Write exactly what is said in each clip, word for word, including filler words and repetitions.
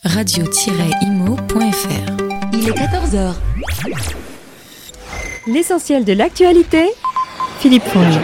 radio tiret imo point f r. Il est quatorze heures. L'essentiel de l'actualité, Philippe Fournier.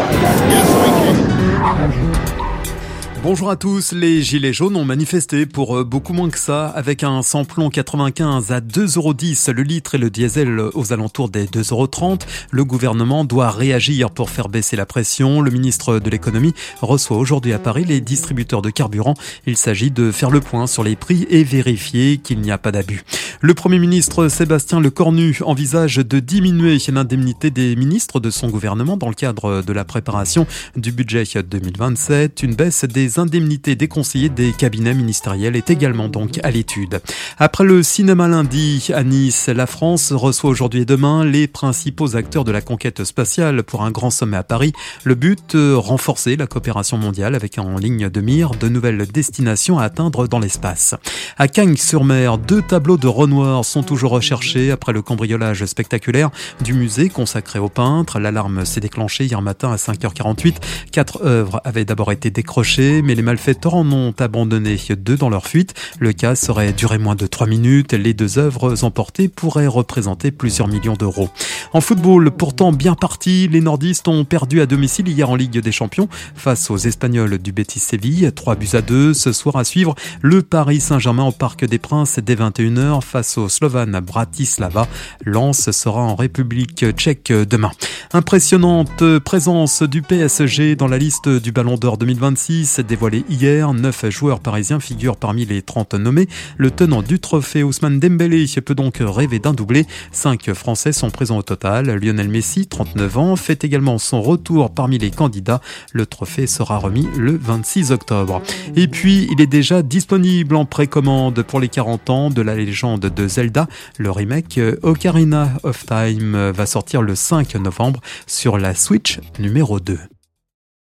Bonjour à tous, les gilets jaunes ont manifesté pour beaucoup moins que ça, avec un samplon quatre-vingt-quinze à deux euros dix le litre et le diesel aux alentours des deux euros trente. Le gouvernement doit réagir pour faire baisser la pression. Le ministre de l'économie reçoit aujourd'hui à Paris les distributeurs de carburant. Il s'agit de faire le point sur les prix et vérifier qu'il n'y a pas d'abus. Le Premier ministre Sébastien Lecornu envisage de diminuer l'indemnité des ministres de son gouvernement dans le cadre de la préparation du budget deux mille vingt-sept. Une baisse des indemnités des conseillers des cabinets ministériels est également donc à l'étude. Après le cinéma lundi à Nice, la France reçoit aujourd'hui et demain les principaux acteurs de la conquête spatiale pour un grand sommet à Paris. Le but, renforcer la coopération mondiale avec en ligne de mire de nouvelles destinations à atteindre dans l'espace. À Cagnes-sur-Mer, deux tableaux de Renoir sont toujours recherchés après le cambriolage spectaculaire du musée consacré aux peintres. L'alarme s'est déclenchée hier matin à cinq heures quarante-huit. Quatre œuvres avaient d'abord été décrochées, mais les malfaiteurs en ont abandonné deux dans leur fuite. Le cas serait duré moins de trois minutes. Les deux œuvres emportées pourraient représenter plusieurs millions d'euros. En football, pourtant bien parti, les nordistes ont perdu à domicile hier en Ligue des Champions face aux Espagnols du Betis Séville. trois buts à deux. Ce soir à suivre, le Paris Saint-Germain au Parc des Princes dès vingt et une heures face au Slovan Bratislava. Lens sera en République tchèque demain. Impressionnante présence du P S G dans la liste du Ballon d'Or deux mille vingt-six. Dévoilé hier, neuf joueurs parisiens figurent parmi les trente nommés. Le tenant du trophée, Ousmane Dembélé, peut donc rêver d'un doublé. cinq Français sont présents au total. Lionel Messi, trente-neuf ans, fait également son retour parmi les candidats. Le trophée sera remis le vingt-six octobre. Et puis, il est déjà disponible en précommande pour les quarante ans de la légende de Zelda. Le remake Ocarina of Time va sortir le cinq novembre sur la Switch numéro deux.